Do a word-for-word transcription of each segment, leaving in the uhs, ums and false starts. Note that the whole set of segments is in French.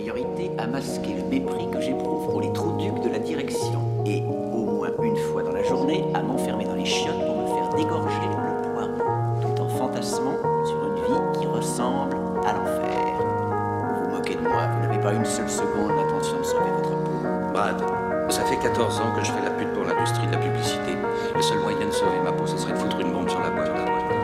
priorité à masquer le mépris que j'éprouve pour les trous-ducs de la direction et, au moins une fois dans la journée, à m'enfermer dans les chiottes pour me faire dégorger le poireau, tout en fantasmant sur une vie qui ressemble à l'enfer. Vous vous moquez de moi, vous n'avez pas une seule seconde l'intention de sauver votre peau. Brad, ça fait quatorze ans que je fais la pute pour l'industrie de la publicité. Le seul moyen de sauver ma peau, ce serait de foutre une bombe sur la boîte.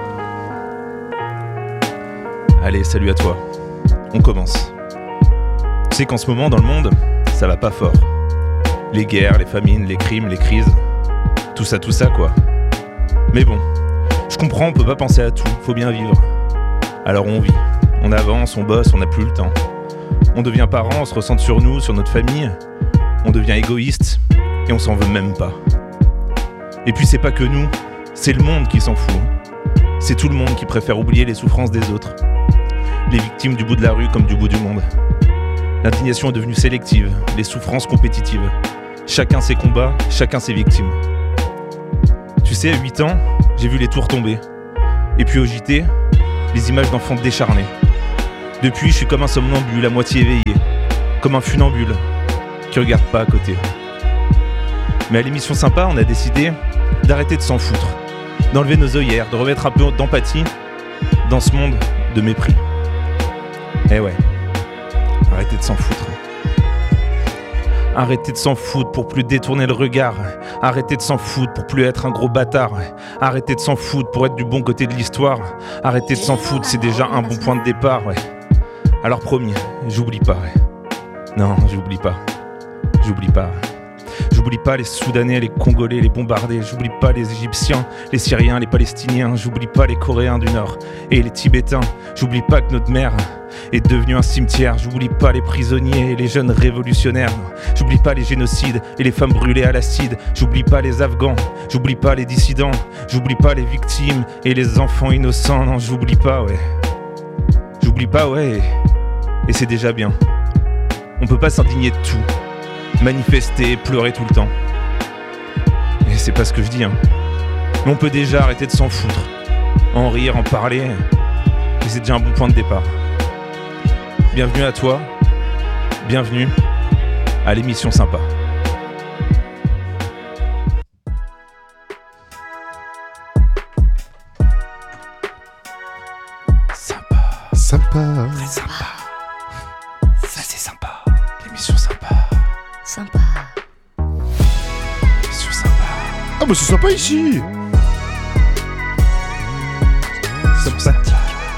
Allez, salut à toi. On commence. Tu sais qu'en ce moment, dans le monde, ça va pas fort. Les guerres, les famines, les crimes, les crises. Tout ça, tout ça, quoi. Mais bon, je comprends, on peut pas penser à tout, faut bien vivre. Alors on vit, on avance, on bosse, on n'a plus le temps. On devient parents, on se ressente sur nous, sur notre famille. On devient égoïste, et on s'en veut même pas. Et puis c'est pas que nous, c'est le monde qui s'en fout. C'est tout le monde qui préfère oublier les souffrances des autres. Les victimes du bout de la rue comme du bout du monde. L'indignation est devenue sélective, les souffrances compétitives. Chacun ses combats, chacun ses victimes. Tu sais, à huit ans, j'ai vu les tours tomber. Et puis au J T, les images d'enfants décharnés. Depuis, je suis comme un somnambule à moitié éveillé. Comme un funambule qui regarde pas à côté. Mais à l'émission Sympa, on a décidé d'arrêter de s'en foutre. D'enlever nos œillères, de remettre un peu d'empathie dans ce monde de mépris. Eh ouais, arrêtez de s'en foutre. Arrêtez de s'en foutre pour plus détourner le regard. Arrêtez de s'en foutre pour plus être un gros bâtard. Arrêtez de s'en foutre pour être du bon côté de l'histoire. Arrêtez de s'en foutre, c'est déjà un bon point de départ, ouais. Alors promis, j'oublie pas, ouais. Non, j'oublie pas. J'oublie pas. J'oublie pas les Soudanais, les Congolais, les bombardés. J'oublie pas les Égyptiens, les Syriens, les Palestiniens. J'oublie pas les Coréens du Nord et les Tibétains. J'oublie pas que notre mère est devenue un cimetière. J'oublie pas les prisonniers et les jeunes révolutionnaires. J'oublie pas les génocides et les femmes brûlées à l'acide. J'oublie pas les Afghans, j'oublie pas les dissidents. J'oublie pas les victimes et les enfants innocents. Non, j'oublie pas, ouais. J'oublie pas, ouais. Et c'est déjà bien. On peut pas s'indigner de tout. Manifester, pleurer tout le temps. Et c'est pas ce que je dis, hein. Mais on peut déjà arrêter de s'en foutre. En rire, en parler. Et c'est déjà un bon point de départ. Bienvenue à toi. Bienvenue à l'émission Sympa. Sympa. Sympa. Très sympa. Ça c'est sympa. L'émission Sympa. Sympa. L'émission Sympa. Ah bah c'est sympa ici. Sympathique.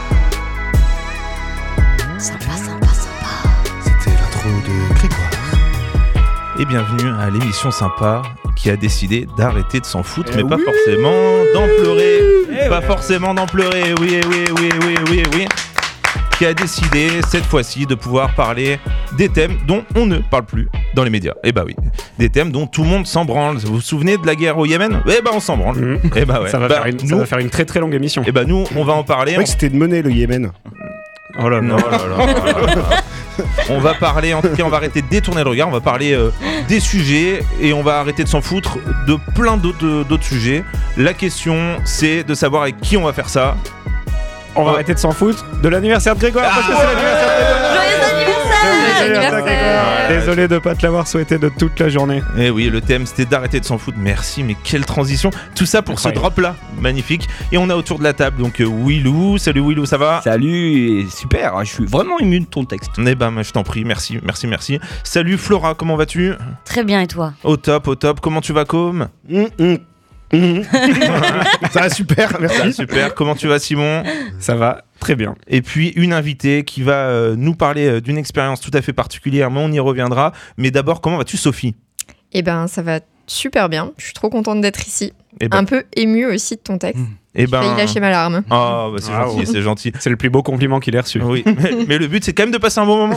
Sympa, sympa, sympa. C'était l'intro de Grégoire. Et bienvenue à l'émission Sympa qui a décidé d'arrêter de s'en foutre, Eh mais pas oui. forcément d'en pleurer. Eh pas ouais. forcément d'en pleurer, oui, oui, oui, oui, oui, oui. Qui a décidé cette fois-ci de pouvoir parler des thèmes dont on ne parle plus dans les médias. Eh bah oui, des thèmes dont tout le monde s'en branle. Vous vous souvenez de la guerre au Yémen ? Eh bah on s'en branle. Mmh. Eh bah ouais. Ça va, Bah, faire une, nous, ça va faire une très très longue émission. Eh bah nous, on va en parler. C'est vrai que c'était de monnaie le Yémen. Oh là là. Non, là, là, là, là, là. On va parler, en tout cas, on va arrêter de détourner le regard, on va parler euh, des sujets et on va arrêter de s'en foutre de plein d'autres, d'autres sujets. La question, c'est de savoir avec qui on va faire ça. On va Oh. arrêter de s'en foutre de l'anniversaire de Grégoire parce que Ah, c'est l'anniversaire de Grégoire. Joyeux anniversaire. Joyeux anniversaire, Anniversaire. Grégoire. Désolé de pas te l'avoir souhaité de toute la journée. Eh oui, le thème c'était d'arrêter de s'en foutre. Merci, mais quelle transition. Tout ça pour Incroyable. ce drop-là, magnifique. Et on a autour de la table donc euh, Willou. Salut Willou, ça va ? Salut, et super, je suis vraiment ému de ton texte. Eh ben, je t'en prie, merci, merci, merci. Salut Flora, comment vas-tu ? Très bien, et toi ? Au top, au top. Comment tu vas, Com ? Hum, hum, hum. Ça va super, Ah, merci. super. Comment tu vas, Simon ? Ça va très bien. Et puis une invitée qui va euh, nous parler euh, d'une expérience tout à fait particulière, mais on y reviendra. Mais d'abord, comment vas-tu, Sophie ? Eh ben, ça va super bien. Je suis trop contente d'être ici. Eh ben, Un peu émue aussi de ton texte. eh J'ai failli ben... lâcher ma larme. Oh, bah c'est Wow. gentil, c'est gentil. C'est le plus beau compliment qu'il ait reçu. Oui, mais, mais le but c'est quand même de passer un bon moment.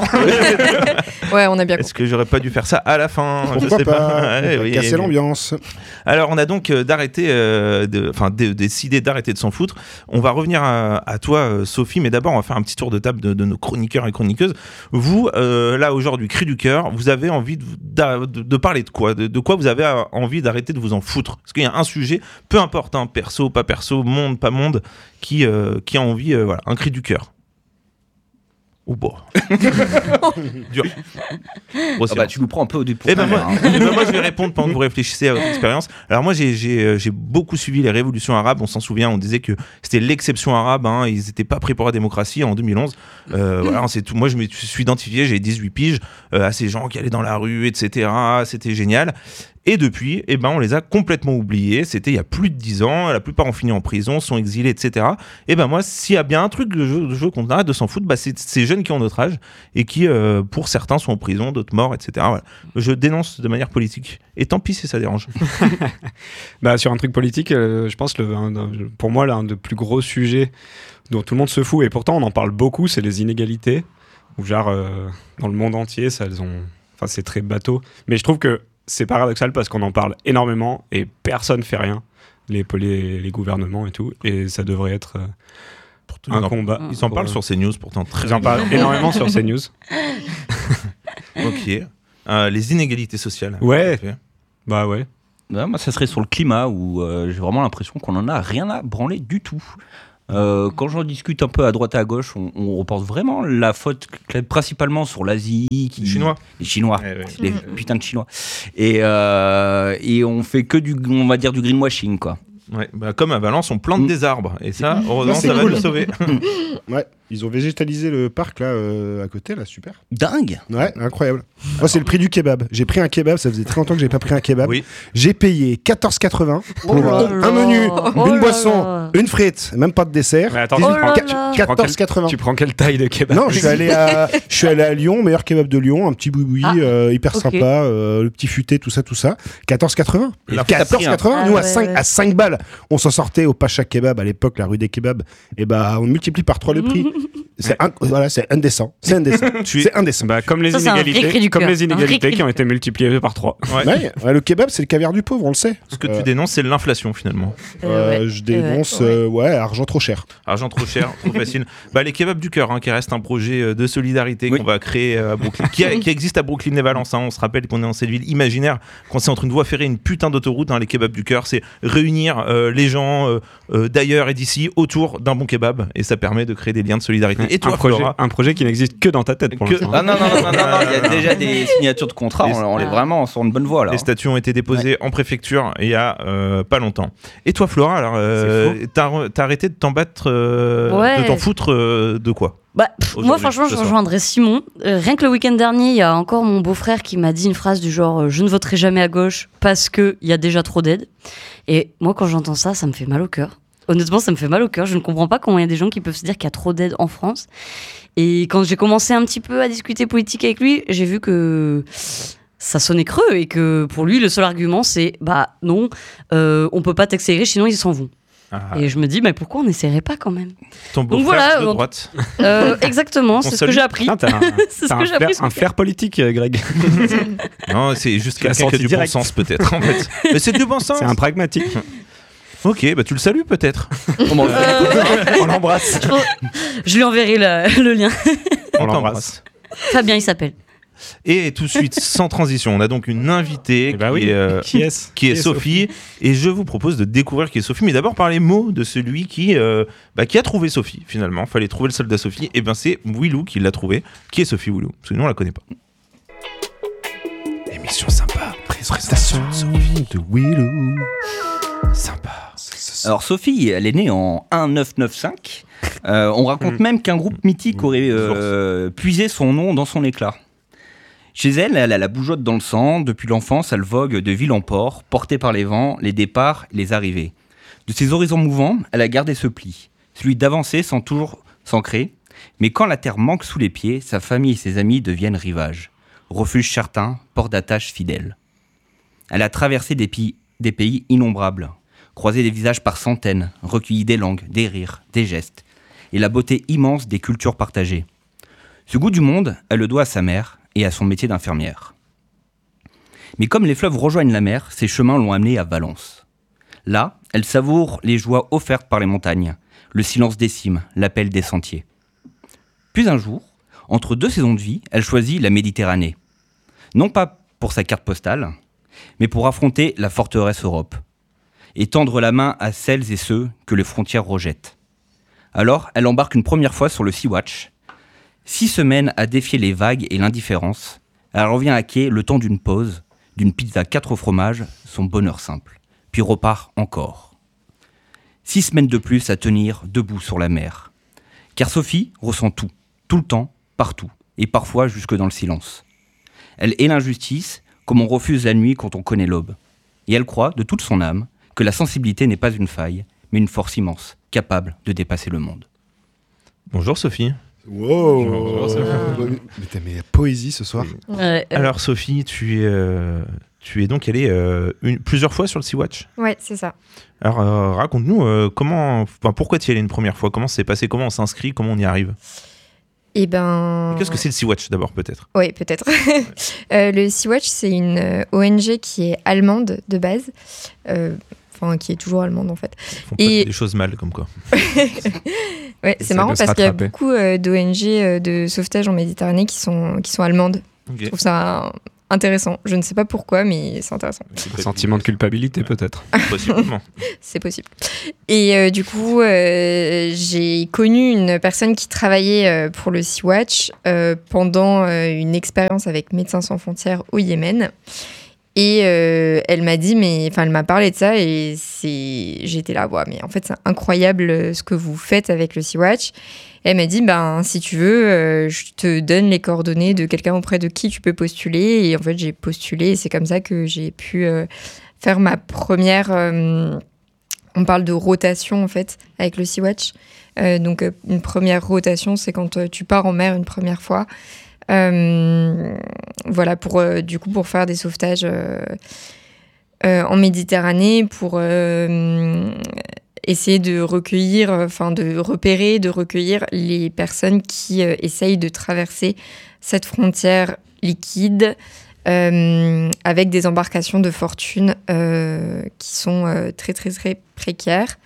Ouais, on a bien compris. Est-ce que j'aurais pas dû faire ça à la fin ? Je Pourquoi sais pas, pas. On Ouais, va oui, casser oui. l'ambiance. Alors on a donc euh, d'arrêter, euh, de, enfin de, décidé d'arrêter de s'en foutre. On va revenir à, à toi, euh, Sophie, mais d'abord on va faire un petit tour de table de, de nos chroniqueurs et chroniqueuses. Vous, euh, là aujourd'hui, cri du cœur, vous avez envie de, de, de parler de quoi ? de, de quoi vous avez envie d'arrêter de vous en foutre ? Parce qu'il y a un sujet, peu importe, hein, perso, pas perso, monde, pas monde, qui, euh, qui a envie, euh, voilà, un cri du cœur. Oh bon. Dur. Grosse Ah bah, tu nous prends un peu au dépourvu. Eh ben moi, eh ben moi, je vais répondre pendant que vous réfléchissez à votre expérience. Alors moi, j'ai, j'ai, j'ai beaucoup suivi les révolutions arabes. On s'en souvient, on disait que c'était l'exception arabe. Hein. Ils n'étaient pas pris pour la démocratie en deux mille onze. Euh, voilà, c'est tout. Moi, je me suis identifié, j'ai dix-huit piges, euh, à ces gens qui allaient dans la rue, et cetera. C'était génial. Et depuis, eh ben, on les a complètement oubliés. C'était il y a plus de dix ans. La plupart ont fini en prison, sont exilés, et cetera. Et ben moi, s'il y a bien un truc que je, je veux qu'on arrête de s'en foutre, bah, c'est ces jeunes qui ont notre âge et qui, euh, pour certains, sont en prison, d'autres morts, et cetera. Voilà. Je dénonce de manière politique. Et tant pis si ça dérange. Bah, sur un truc politique, euh, je pense, le, un, un, pour moi, l'un des plus gros sujets dont tout le monde se fout, et pourtant on en parle beaucoup, c'est les inégalités. Où genre, euh, dans le monde entier, ça, elles ont... enfin, c'est très bateau. Mais je trouve que c'est paradoxal parce qu'on en parle énormément et personne fait rien, les, les, les gouvernements et tout, et ça devrait être euh, Pourtant, un ils en, combat. Ils en pour, parlent euh, sur CNews pourtant. Très Ils en parlent énormément sur CNews. Ok. Euh, les inégalités sociales. Ouais. Tout à fait. Bah ouais. Ouais, moi, ça serait sur le climat où euh, j'ai vraiment l'impression qu'on en a rien à branler du tout. Euh, quand j'en discute un peu à droite et à gauche, on, on reporte vraiment la faute principalement sur l'Asie. Qui... Les Chinois. Les Chinois. Ouais, ouais. Les putains de Chinois. Et, euh, et on fait que du, on va dire, du greenwashing, quoi. Ouais, bah, comme à Valence, on plante Mm. des arbres. Et ça, heureusement, c'est ça va cool. nous sauver. Ouais, ils ont végétalisé le parc là euh, à côté, là, super. Dingue. Ouais, incroyable. Moi, c'est le prix du kebab. J'ai pris un kebab, ça faisait très longtemps que j'ai pas pris un kebab. Oui. J'ai payé quatorze quatre-vingts pour Oh là un là. menu, Oh une là boisson, là. une frite, même pas de dessert. Mais attends, dix-huit oh là quatre- là. quatorze quatre-vingts. Tu prends quelle taille de kebab? Non, je suis allé à, je suis allé à Lyon, meilleur kebab de Lyon, un petit boui-boui, Ah, euh, hyper ok. sympa, euh, le petit futé, tout ça, tout ça. quatorze quatre-vingts. Et t'as quatorze pris un- quatre-vingts, Ah nous à ouais, cinq, ouais. à cinq balles, on s'en sortait au Pacha Kebab à l'époque, la rue des kebabs. Et bah, on multiplie par trois le prix. C'est inc- voilà, c'est indécent. C'est indécent. Tu es- C'est indécent. Bah, comme les Ça, c'est un vrai inégalités, cri du comme cœur. les Un vrai inégalités cri qui ont été multipliées par trois. Ouais. Ouais, ouais, le kebab, c'est le caviar du pauvre, on le sait. Ce que Euh, tu dénonces, c'est l'inflation finalement. Euh, Euh, ouais. je dénonce, Ouais. euh, ouais, argent trop cher. Argent trop cher, trop facile. Bah, les kebabs du cœur, hein, qui reste un projet euh, de solidarité Oui. qu'on va créer euh, à Brooklyn, qui, a- qui existe à Brooklyn et Valence. Hein. On se rappelle qu'on est dans cette ville imaginaire, qu'on est entre une voie ferrée et une putain d'autoroute. Hein, les kebabs du cœur, c'est réunir euh, les gens euh, euh, d'ailleurs et d'ici autour d'un bon kebab, et ça permet de créer des liens de solidarité. Et toi, un, projet, Flora, un projet qui n'existe que dans ta tête pour Que- l'instant. Ah non, non, non, non, non, non, il y a déjà des signatures de contrats, Les- on, on est Ah. vraiment sur une bonne voie là. les statuts ont été déposés en préfecture il y a euh, pas longtemps. Et toi, Flora, alors, euh, t'as, t'as arrêté de t'en battre, euh, Ouais. de t'en foutre euh, de quoi? Bah, pff, moi, Aujourd'hui, franchement, ce je soir. rejoindrais Simon. Euh, rien que le week-end dernier, il y a encore mon beau-frère qui m'a dit une phrase du genre euh, je ne voterai jamais à gauche parce qu'il y a déjà trop d'aides. Et moi, quand j'entends ça, ça me fait mal au cœur. Honnêtement, ça me fait mal au cœur. Je ne comprends pas comment il y a des gens qui peuvent se dire qu'il y a trop d'aides en France. Et quand j'ai commencé un petit peu à discuter politique avec lui, j'ai vu que ça sonnait creux et que pour lui, le seul argument, c'est bah non, euh, on peut pas taxer les riches, sinon ils s'en vont. Ah, Et je me dis, mais pourquoi on n'essaierait pas quand même? ton donc beau-frère voilà, de on- droite. Euh, Exactement, On c'est ce salue. que j'ai appris. Putain, t'as un, C'est ce t'as que un j'ai appris flair, ce un week-end. flair politique, euh, Greg. Non, c'est juste Tu l'as quelqu'un qui a senti du direct. bon sens peut-être en fait. Mais c'est du bon sens. C'est un pragmatique. Ok, bah tu le salues peut-être. Comment on le fait Euh, On l'embrasse. je lui enverrai la- le lien. On On t'embrasse. l'embrasse. Fabien, il s'appelle. Et tout de suite, sans transition, on a donc une invitée Eh bah qui, oui. est, euh, Qui est-ce qui est Sophie. Et je vous propose de découvrir qui est Sophie, mais d'abord par les mots de celui qui, euh, bah, qui a trouvé Sophie finalement. Fallait trouver le soldat Sophie. Et ben c'est Willou qui l'a trouvé. Qui est Sophie Willou? Parce que nous on la connaît pas. Émission sympa. Présentation de Sophie. de Willou. Sympa. Alors Sophie, elle est née en dix-neuf cent quatre-vingt-cinq. Euh, on raconte même qu'un groupe mythique aurait euh, puisé son nom dans son éclat. Chez elle, elle a la bougeotte dans le sang. Depuis l'enfance, elle vogue de ville en port, portée par les vents, les départs, les arrivées. De ses horizons mouvants, elle a gardé ce pli, celui d'avancer sans toujours s'ancrer. Mais quand la terre manque sous les pieds, sa famille et ses amis deviennent rivage. Refuge certain, port d'attache fidèle. Elle a traversé des, pi- des pays innombrables, croisé des visages par centaines, recueilli des langues, des rires, des gestes, et la beauté immense des cultures partagées. Ce goût du monde, elle le doit à sa mère et à son métier d'infirmière. Mais comme les fleuves rejoignent la mer, ses chemins l'ont amenée à Valence. Là, elle savoure les joies offertes par les montagnes, le silence des cimes, l'appel des sentiers. Puis un jour, entre deux saisons de vie, elle choisit la Méditerranée. Non pas pour sa carte postale, mais pour affronter la forteresse Europe et tendre la main à celles et ceux que les frontières rejettent. Alors, elle embarque une première fois sur le Sea-Watch Six semaines à défier les vagues et l'indifférence. Elle revient à quai le temps d'une pause, d'une pizza quatre au fromage, son bonheur simple. Puis repart encore. Six semaines de plus à tenir debout sur la mer. Car Sophie ressent tout, tout le temps, partout, et parfois jusque dans le silence. Elle hait l'injustice, comme on refuse la nuit quand on connaît l'aube. Et elle croit, de toute son âme, que la sensibilité n'est pas une faille, mais une force immense, capable de dépasser le monde. Bonjour Sophie. Wow. Bonjour, Sophie. Mais t'as mis la poésie ce soir. Ouais, euh, Alors Sophie, tu es, euh, tu es donc allée euh, une, plusieurs fois sur le Sea-Watch. Ouais, c'est ça. Alors euh, raconte-nous euh, comment, enfin, pourquoi tu y allais une première fois, comment ça s'est passé, comment on s'inscrit, comment on y arrive. Et ben. Qu'est-ce que c'est le Sea-Watch d'abord peut-être? Oui, peut-être. euh, le Sea-Watch, c'est une euh, O N G qui est allemande de base. Euh, Enfin, qui est toujours allemande en fait. Ils font Et- pas des choses mal comme quoi. Ouais, Essaie c'est marrant de se parce qu'il y a rattraper. beaucoup euh, d'O N G euh, de sauvetage en Méditerranée qui sont, qui sont allemandes. Ok. Je trouve ça euh, intéressant. Je ne sais pas pourquoi, mais c'est intéressant. Un sentiment de culpabilité peut-être. Possiblement. C'est possible. Et euh, du coup, euh, j'ai connu une personne qui travaillait euh, pour le Sea-Watch euh, pendant euh, une expérience avec Médecins sans frontières au Yémen. Et euh, elle m'a dit, mais enfin, elle m'a parlé de ça et c'est, j'étais là, ouais, mais en fait, c'est incroyable euh, ce que vous faites avec le Sea-Watch. Et elle m'a dit, ben, si tu veux, euh, je te donne les coordonnées de quelqu'un auprès de qui tu peux postuler. Et en fait, j'ai postulé et c'est comme ça que j'ai pu euh, faire ma première. Euh, on parle de rotation en fait avec le Sea-Watch. Euh, donc, euh, une première rotation, c'est quand euh, tu pars en mer une première fois. Euh, voilà, pour, euh, du coup, pour faire des sauvetages euh, euh, en Méditerranée, pour euh, essayer de recueillir, enfin de repérer, de recueillir les personnes qui euh, essayent de traverser cette frontière liquide euh, avec des embarcations de fortune euh, qui sont euh, très, très, très précaires.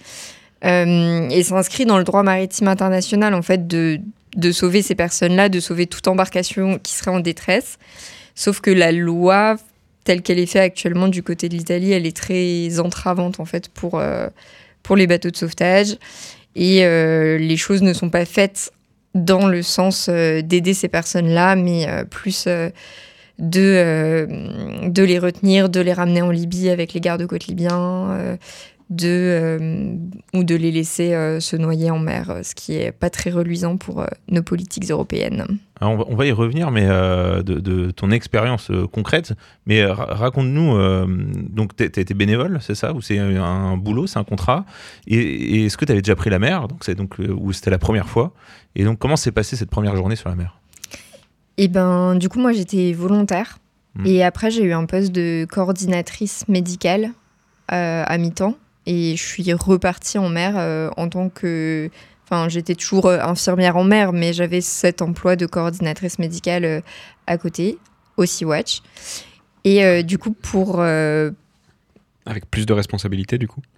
Euh, et s'inscrit dans le droit maritime international, en fait, de de sauver ces personnes-là, de sauver toute embarcation qui serait en détresse. Sauf que la loi, telle qu'elle est faite actuellement du côté de l'Italie, elle est très entravante en fait pour, euh, pour les bateaux de sauvetage. Et euh, les choses ne sont pas faites dans le sens euh, d'aider ces personnes-là, mais euh, plus euh, de, euh, de les retenir, de les ramener en Libye avec les gardes-côtes libyens, euh, de, euh, ou de les laisser euh, se noyer en mer, ce qui est pas très reluisant pour euh, nos politiques européennes. Alors, on, va, on va y revenir, mais euh, de, de ton expérience euh, concrète. Mais euh, ra- raconte-nous, euh, donc tu as été bénévole, c'est ça? Ou c'est un, un boulot, c'est un contrat? Et, et est-ce que tu avais déjà pris la mer, donc c'est donc, euh, ou c'était la première fois? Et donc comment s'est passée cette première journée sur la mer? Et ben, du coup, moi j'étais volontaire. Mmh. Et après, j'ai eu un poste de coordinatrice médicale euh, à mi-temps. Et je suis repartie en mer euh, en tant que... Enfin, j'étais toujours euh, infirmière en mer, mais j'avais cet emploi de coordinatrice médicale euh, à côté, au Sea-Watch. Et euh, du coup, pour... Euh, Avec plus de responsabilités du coup.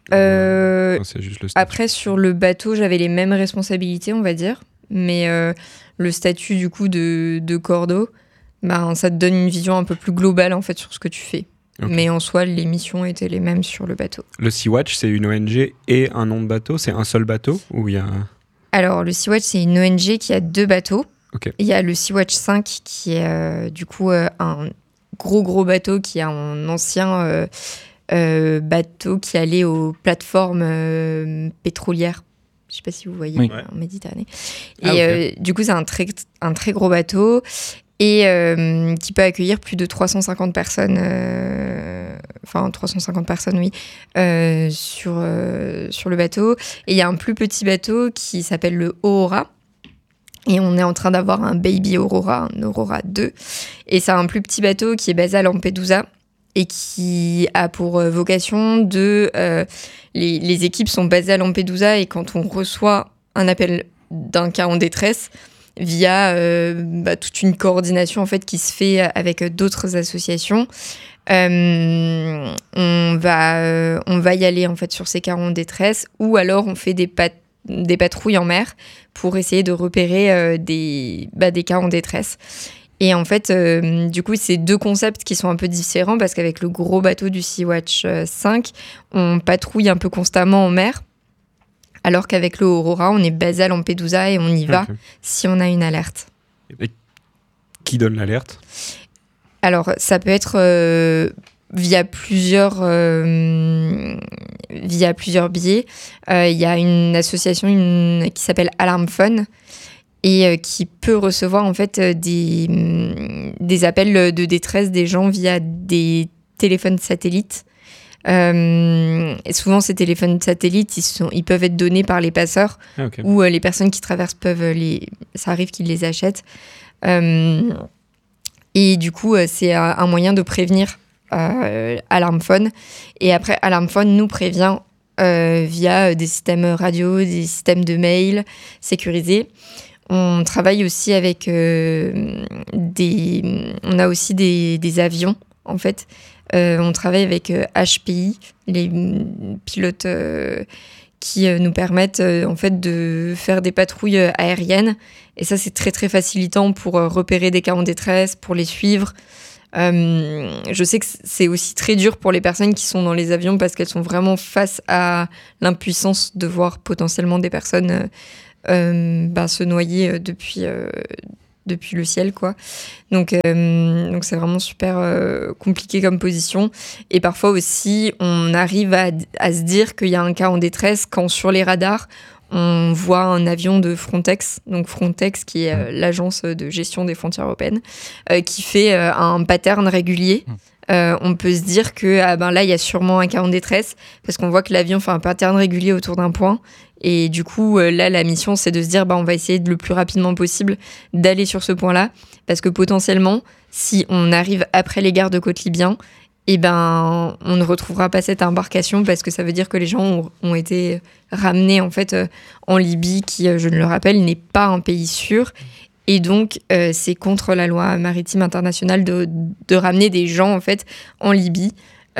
euh, Non, c'est juste le statut. après, sur le bateau, j'avais les mêmes responsabilités, on va dire. Mais euh, le statut, du coup, de, de cordo, ben, ça te donne une vision un peu plus globale, en fait, sur ce que tu fais. Ok. Mais en soi, les missions étaient les mêmes sur le bateau. Le Sea-Watch, c'est une O N G et un nom de bateau. C'est un seul bateau ou il y a un... Alors, le Sea-Watch, c'est une O N G qui a deux bateaux. Ok. Il y a le Sea-Watch cinq qui est euh, du coup euh, un gros gros bateau qui est un ancien euh, euh, bateau qui allait aux plateformes euh, pétrolières. Je ne sais pas si vous voyez Oui. en Méditerranée. Et Ah, ok. euh, du coup, c'est un très, un très gros bateau et euh, qui peut accueillir plus de trois cent cinquante personnes, euh, enfin trois cent cinquante personnes, oui, euh, sur, euh, sur le bateau. Et il y a un plus petit bateau qui s'appelle le Aurora. Et on est en train d'avoir un Baby Aurora, un Aurora deux. Et c'est un plus petit bateau qui est basé à Lampedusa et qui a pour euh, vocation de... Euh, les, les équipes sont basées à Lampedusa et quand on reçoit un appel d'un cas en détresse, via euh, bah, toute une coordination en fait, qui se fait avec d'autres associations, euh, on, va, euh, on va y aller en fait, sur ces cas en détresse ou alors on fait des pat- des patrouilles en mer pour essayer de repérer euh, des, bah, des cas en détresse. Et en fait, euh, du coup, c'est deux concepts qui sont un peu différents parce qu'avec le gros bateau du Sea-Watch cinq, on patrouille un peu constamment en mer alors qu'avec le Aurora, on est basé à Lampedusa et on y va Ok. si on a une alerte. Qui donne l'alerte? Alors, ça peut être euh, via plusieurs euh, via plusieurs biais. Il euh, y a une association une, qui s'appelle Alarm Phone et euh, qui peut recevoir en fait euh, des, des appels de détresse des gens via des téléphones satellites. Euh, et souvent, ces téléphones satellites, ils, sont, ils peuvent être donnés par les passeurs Ah, ok. ou euh, les personnes qui traversent peuvent les. Ça arrive qu'ils les achètent. Euh, et du coup, euh, c'est un, un moyen de prévenir euh, Alarm Phone. Et après, Alarm Phone nous prévient euh, via des systèmes radio, des systèmes de mail sécurisés. On travaille aussi avec euh, des. On a aussi des, des avions, en fait. Euh, on travaille avec euh, H P I, les mm, pilotes euh, qui euh, nous permettent euh, en fait de faire des patrouilles euh, aériennes. Et ça, c'est très très facilitant pour euh, repérer des cas en détresse, pour les suivre. Euh, je sais que c'est aussi très dur pour les personnes qui sont dans les avions parce qu'elles sont vraiment face à l'impuissance de voir potentiellement des personnes euh, euh, bah, se noyer euh, depuis, euh, depuis le ciel, quoi. Donc, euh, donc c'est vraiment super euh, compliqué comme position. Et parfois aussi, on arrive à, à se dire qu'il y a un cas en détresse quand sur les radars, on voit un avion de Frontex, donc Frontex qui est euh, l'agence de gestion des frontières européennes, euh, qui fait euh, un pattern régulier. Euh, on peut se dire que ah ben là, il y a sûrement un cas en détresse parce qu'on voit que l'avion fait un pattern régulier autour d'un point. Et du coup, euh, là, la mission, c'est de se dire bah, on va essayer de, le plus rapidement possible d'aller sur ce point-là parce que potentiellement, si on arrive après les gardes-côtes libyens, eh ben, on ne retrouvera pas cette embarcation parce que ça veut dire que les gens ont, ont été ramenés en fait euh, en Libye, qui, euh, je ne le rappelle, n'est pas un pays sûr. Et donc, euh, c'est contre la loi maritime internationale de, de ramener des gens en fait en Libye.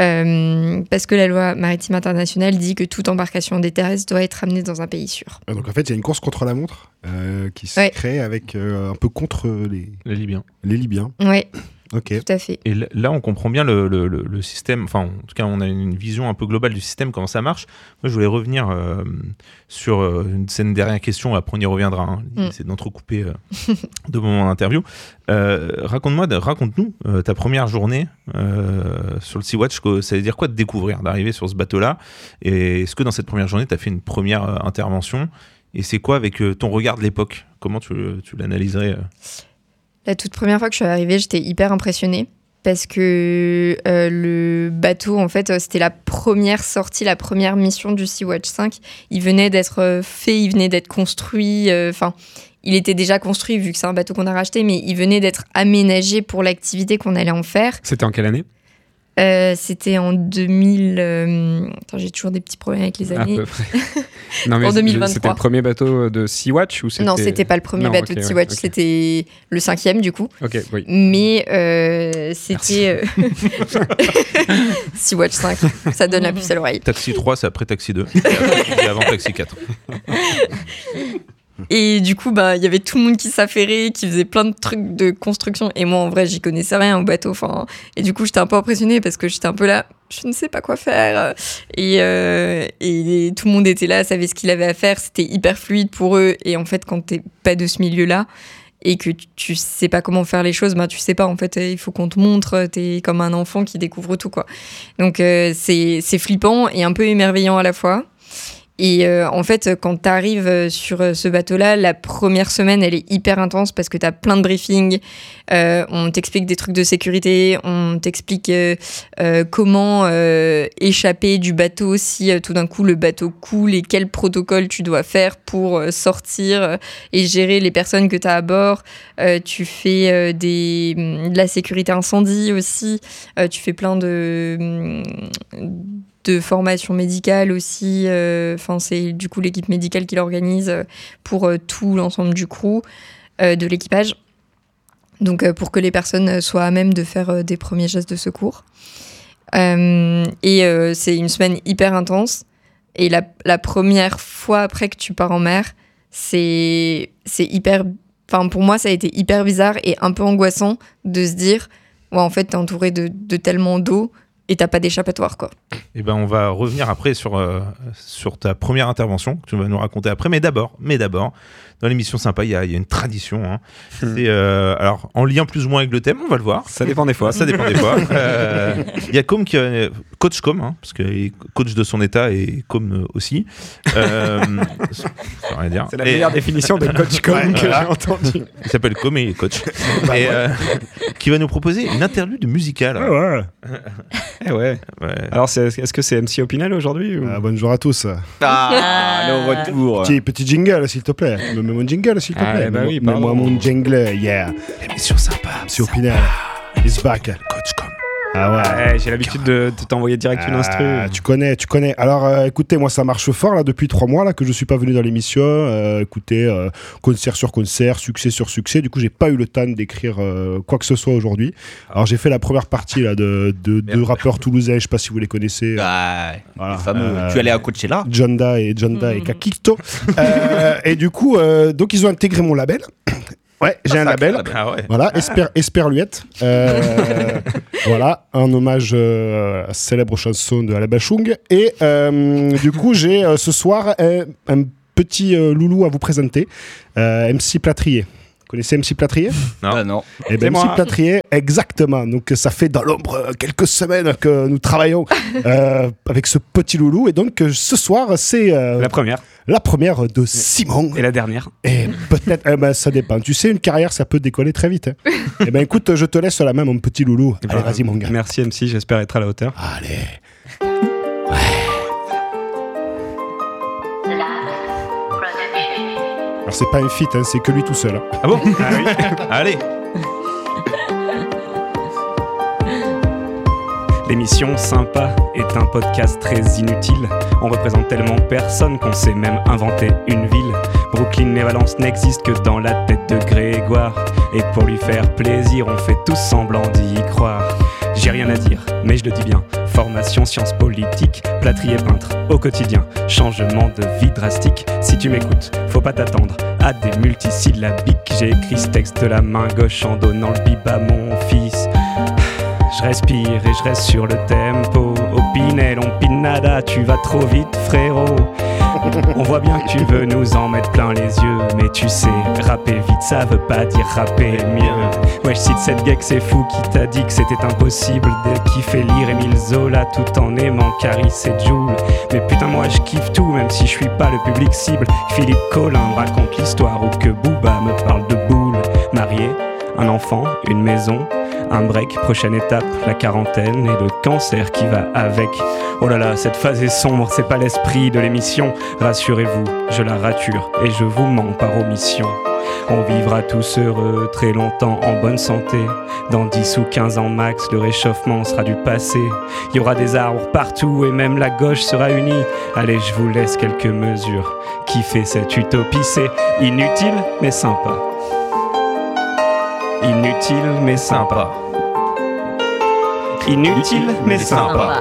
Euh, parce que la loi maritime internationale dit que toute embarcation des terrestres doit être ramenée dans un pays sûr. Ah, donc en fait, il y a une course contre la montre euh, qui se Ouais. crée avec euh, un peu contre les, Les Libyens. les Libyens. Oui, Ok. tout à fait. Et l- là, on comprend bien le, le- le- le système, enfin, en tout cas, on a une vision un peu globale du système, comment ça marche. Moi, je voulais revenir euh, sur euh, une, c'est une dernière question, après on y reviendra. Hein. Mm. C'est d'entrecouper euh, deux moments d'interview. Euh, raconte-moi, raconte-nous euh, ta première journée euh, sur le Sea-Watch. que- Ça veut dire quoi de découvrir, d'arriver sur ce bateau-là? Et est-ce que dans cette première journée, tu as fait une première euh, intervention? Et c'est quoi avec euh, ton regard de l'époque? Comment tu, tu l'analyserais euh La toute première fois que je suis arrivée, j'étais hyper impressionnée parce que euh, le bateau, en fait, euh, c'était la première sortie, la première mission du Sea-Watch cinq. Il venait d'être euh, fait, il venait d'être construit. Enfin, il était déjà construit vu que c'est un bateau qu'on a racheté, mais il venait d'être aménagé pour l'activité qu'on allait en faire. C'était en quelle année? Euh, c'était en deux mille... euh, Attends, j'ai toujours des petits problèmes avec les À années. peu près. Non, mais En c'est- deux mille vingt-trois. C'était le premier bateau de Sea-Watch ou c'était... Non, c'était pas le premier Non, bateau ok, de ouais, Sea-Watch, ok. c'était le cinquième du coup. Ok, oui. Mais euh, c'était euh, Sea-Watch cinq, ça donne la puce à l'oreille. Taxi trois, c'est après Taxi deux. Et avant- et avant Taxi quatre. Et du coup, bah, il y avait tout le monde qui s'affairait, qui faisait plein de trucs de construction. Et moi, en vrai, j'y connaissais rien au bateau. Enfin, et du coup, j'étais un peu impressionnée parce que j'étais un peu là, je ne sais pas quoi faire. Et, euh, et tout le monde était là, savait ce qu'il avait à faire. C'était hyper fluide pour eux. Et en fait, quand t'es pas de ce milieu-là et que tu, tu sais pas comment faire les choses, bah, tu sais pas. En fait, il faut qu'on te montre. T'es comme un enfant qui découvre tout, quoi. Donc, euh, c'est, c'est flippant et un peu émerveillant à la fois. Et euh, en fait, quand tu arrives sur euh, ce bateau-là, la première semaine, elle est hyper intense parce que tu as plein de briefings. Euh, on t'explique des trucs de sécurité, on t'explique euh, euh, comment euh, échapper du bateau si euh, tout d'un coup le bateau coule et quel protocole tu dois faire pour euh, sortir euh, et gérer les personnes que tu as à bord. Euh, tu fais euh, des, de la sécurité incendie aussi. Euh, tu fais plein de... de formation médicale aussi. Enfin, euh, c'est du coup l'équipe médicale qui l'organise pour euh, tout l'ensemble du crew, euh, de l'équipage. Donc, euh, pour que les personnes soient à même de faire euh, des premiers gestes de secours. Euh, et euh, c'est une semaine hyper intense. Et la, la première fois après que tu pars en mer, c'est, c'est hyper... Enfin, pour moi, ça a été hyper bizarre et un peu angoissant de se dire, ouais, en fait, t'es entouré de, de tellement d'eau et t'as pas d'échappatoire, quoi. Eh ben, on va revenir après sur, euh, sur ta première intervention que tu vas nous raconter après. Mais d'abord, mais d'abord, dans l'émission Sympa, il y, y a une tradition. Hein. Hmm. C'est, euh, alors, en lien plus ou moins avec le thème, on va le voir. Ça dépend des fois. Ça dépend des fois. Euh, Il y a Com qui est coach Com, hein, parce qu'il est coach de son état et Com aussi. Euh, ça veut rien dire. C'est la Et- meilleure définition de coach com Ouais, que voilà. j'ai entendue. Il s'appelle Com et il est coach. et, euh, qui va nous proposer une interlude musicale. Ouais, ouais. Eh ouais. Ouais. Alors, c'est- est-ce que c'est M C Opinel aujourd'hui ou... Ah, bonjour à tous. Ah, le retour. Petit, petit jingle, s'il te plaît. Tu me mets mon jingle, s'il te Ah, plaît. bah oui, Mets-moi pardon. mon jingle, yeah. L'émission Sympa. C'est Opinel. He's back. Coach Com. Ah ouais. Ouais, j'ai l'habitude de, de t'envoyer direct une instru. Ah, tu connais, tu connais. Alors, euh, écoutez, moi, ça marche fort là depuis trois mois là que je suis pas venu dans l'émission. Euh, écoutez, euh, concert sur concert, succès sur succès. Du coup, j'ai pas eu le temps d'écrire euh, quoi que ce soit aujourd'hui. Alors, j'ai fait la première partie là de de deux rappeurs toulousains. Je sais pas si vous les connaissez. Ah, Voilà. les fameux. Euh, Tu allais à Coachella? Jonda et Jonda et Mhm. Kakito. Euh, et du coup, euh, donc ils ont intégré mon label. Ouais, j'ai un label. Ah ouais. Voilà, Esper, Esperluette. Euh, voilà, un hommage euh, à la célèbre chanson de Alain Bachung. Et euh, du coup, j'ai euh, ce soir un, un petit euh, loulou à vous présenter, euh, M C Plâtrier. Vous connaissez M C Plâtrier? Non. Ah non. Eh C'est ben, M C moi. Plâtrier, exactement. Donc, ça fait dans l'ombre euh, quelques semaines que nous travaillons euh, avec ce petit loulou. Et donc, euh, ce soir, c'est euh, La première la première de Simon. et la dernière. Et peut-être, eh ben, ça dépend. Tu sais, une carrière, ça peut décoller très vite. Hein. Eh ben, écoute, je te laisse la main, mon petit loulou. Eh Allez, ben, vas-y, mon gars. Merci M C, j'espère être à la hauteur. Allez. Alors, c'est pas un feat, hein, c'est que lui tout seul. hein. Ah bon? Ah oui. Allez. L'émission Sympa est un podcast très inutile. On représente tellement personne qu'on sait même inventer une ville. Brooklyn et Valence n'existent que dans la tête de Grégoire. Et pour lui faire plaisir, on fait tous semblant d'y croire. J'ai rien à dire, mais je le dis bien. Formation sciences politiques, plâtrier peintre au quotidien. Changement de vie drastique. Si tu m'écoutes, faut pas t'attendre à des multisyllabiques. J'ai écrit ce texte de la main gauche en donnant le bib à mon fils. Je respire et je reste sur le tempo. Opinel, on pine nada, tu vas trop vite frérot. On voit bien que tu veux nous en mettre plein les yeux. Mais tu sais, rapper vite ça veut pas dire rapper mieux. Ouais, je cite cette geek, c'est fou qui t'a dit que c'était impossible de kiffer lire Émile Zola tout en aimant Caris et Joule. Mais putain moi je kiffe tout même si je suis pas le public cible. Philippe Collin me raconte l'histoire ou que Booba me parle de boule. Marié, un enfant, une maison, un break, prochaine étape, la quarantaine et le cancer qui va avec. Oh là là, cette phase est sombre, c'est pas l'esprit de l'émission. Rassurez-vous, je la rature et je vous mens par omission. On vivra tous heureux, très longtemps en bonne santé. Dans dix ou quinze ans max, le réchauffement sera du passé. Il y aura des arbres partout et même la gauche sera unie. Allez, je vous laisse quelques mesures. Kiffez cette utopie, c'est inutile mais sympa. Inutile mais sympa. Inutile mais sympa.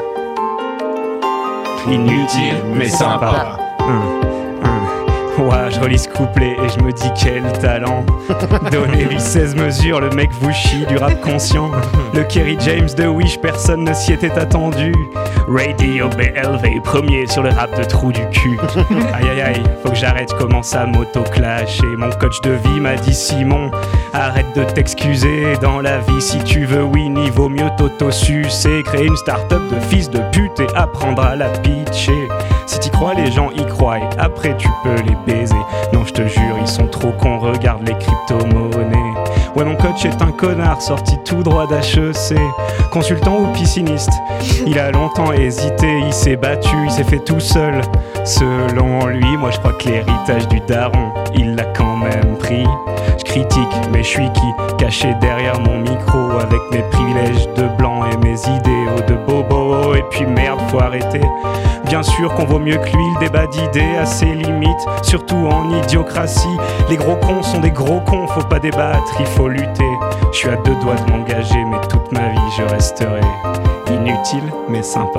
Inutile mais sympa. Hum, hum. Ouah, je relis ce couplet et je me dis quel talent. Donnez-lui seize mesures, le mec vous chie du rap conscient. Le Kerry James de Wish, personne ne s'y était attendu. Radio B L V, premier sur le rap de trou du cul. Aïe aïe aïe, faut que j'arrête, commence à m'auto-clasher. Mon coach de vie m'a dit Simon, arrête de t'excuser. Dans la vie, si tu veux win, il vaut mieux t'auto-sucer. Créer une start-up de fils de pute et apprendre à la pitcher. Si t'y crois, les gens y croient et après tu peux les baiser. Non, je te jure, ils sont trop cons, regarde les crypto-monnaies. Ouais, mon coach est un connard sorti tout droit d'H E C. Consultant ou pisciniste, il a longtemps hésité, il s'est battu, il s'est fait tout seul. Selon lui, moi je crois que l'héritage du daron, il l'a quand même pris. Je critique, mais je suis qui? Caché derrière mon micro avec mes privilèges de blanc et mes idéaux de bobo. Et puis merde, faut arrêter. Bien sûr qu'on vaut mieux que lui, le débat d'idées à ses limites, surtout en idiocratie. Les gros cons sont des gros cons, faut pas débattre, il faut lutter. Je suis à deux doigts de m'engager, mais toute ma vie je resterai inutile mais sympa.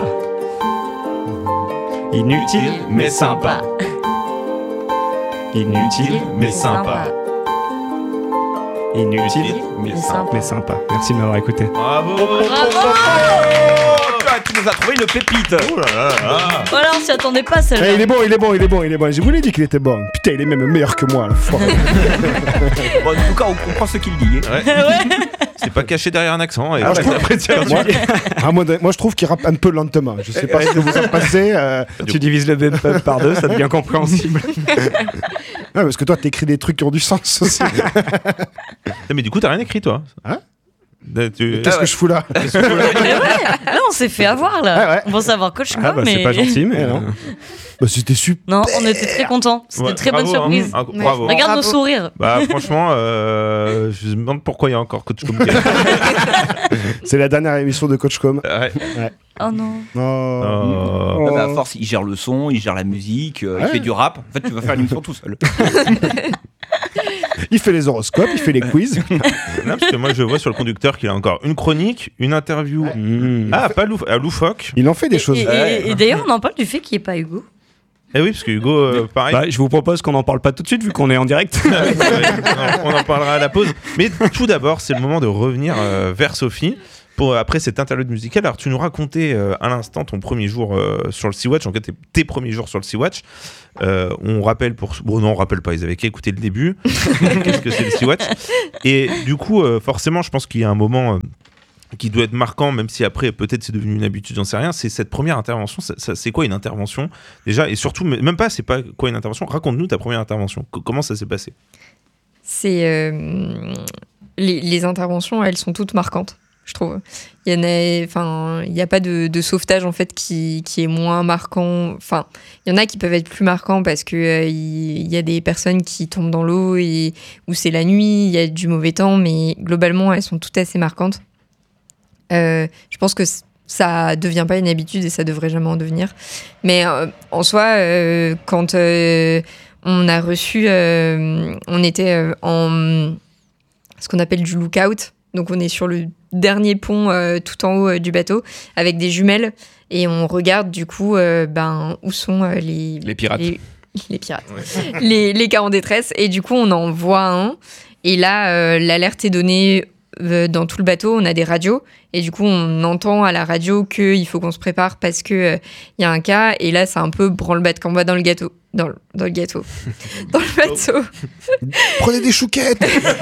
Inutile mais sympa. Inutile mais sympa. Inutile mais sympa. Mais sympa. Merci de m'avoir écouté. Bravo. Bravo. nous a trouvé une pépite. Oh là là là. Voilà, on s'y attendait pas, celle-là. Eh, il est bon, il est bon, il est bon, il est bon. Je vous l'ai dit qu'il était bon. Putain, il est même meilleur que moi, la fois. Bon, en tout cas, on comprend ce qu'il dit. Ouais. C'est pas caché derrière un accent. Et Ah, je trouve- après, moi, ah, moi, moi, je trouve qu'il rappe un peu lentement. Je sais pas ce que vous en pensez. euh, Tu divises le bebop par deux, ça devient compréhensible. Ouais, parce que toi, t'écris des trucs qui ont du sens aussi. mais du coup, t'as rien écrit, toi. Hein De- tu- Qu'est-ce que je fous là? Mais ouais, là, on s'est fait avoir, là. Ah ouais. On pense avoir Coach Ah bah mais... c'est pas gentil, mais. Eh non. euh, Bah, c'était super. Non, on était très contents. C'était Ouais, très bravo, bonne surprise. hein. Ah, bravo. Regarde Bravo. nos sourires. Bah franchement, euh, je me demande pourquoi il y a encore Coach Com. C'est la dernière émission de Coach Com. Ouais. Oh non. Oh. Oh. Ah bah, à force, il gère le son, il gère la musique, euh, Ouais. il fait du rap. En fait, tu vas faire l'émission tout seul. Il fait les horoscopes, il fait les quiz. Non, parce que moi je vois sur le conducteur qu'il a encore une chronique, une interview. mmh. Ah, pas louf- à loufoque. Il en fait des Et, choses. et- et- et d'ailleurs, on en parle du fait qu'il n'y ait pas Hugo. Eh oui, parce que Hugo, euh, pareil. Bah, je vous propose qu'on en parle pas tout de suite vu qu'on est en direct. Ah oui, c'est vrai. on en parlera à la pause. Mais tout d'abord, c'est le moment de revenir euh, vers Sophie. Pour, après cette interlude musicale, alors tu nous racontais euh, à l'instant ton premier jour euh, sur le Sea-Watch, en fait tes, tes premiers jours sur le Sea-Watch. Euh, on rappelle pour. Bon, non, on rappelle pas, ils avaient qu'à écouter le début. Qu'est-ce que c'est le Sea-Watch? Et du coup, euh, forcément, je pense qu'il y a un moment. Euh, qui doit être marquant, même si après peut-être c'est devenu une habitude, j'en sais rien, c'est cette première intervention. Ça, ça, c'est quoi une intervention déjà? Et surtout, même pas, c'est pas quoi une intervention. Raconte-nous ta première intervention. C- comment ça s'est passé? C'est euh, les, les interventions, elles sont toutes marquantes, je trouve. Il y en a, enfin, il n'y a pas de, de sauvetage en fait qui, qui est moins marquant. Enfin, il y en a qui peuvent être plus marquants parce que euh, il il y a des personnes qui tombent dans l'eau et où c'est la nuit, il y a du mauvais temps, mais globalement, elles sont toutes assez marquantes. Euh, je pense que c- ça devient pas une habitude et ça devrait jamais en devenir. Mais euh, en soi, euh, quand euh, on a reçu, euh, on était euh, en ce qu'on appelle du lookout. Donc on est sur le dernier pont euh, tout en haut euh, du bateau avec des jumelles et on regarde du coup euh, ben, où sont euh, les, Les pirates. les, les pirates, les, les cas en détresse. Et du coup on en voit un et là euh, l'alerte est donnée euh, dans tout le bateau. On a des radios et du coup on entend à la radio qu'il faut qu'on se prépare parce qu'il euh, y a un cas et là c'est un peu branle-bas de combat dans le gâteau. Dans le, dans le gâteau. Dans le bateau. Prenez des chouquettes.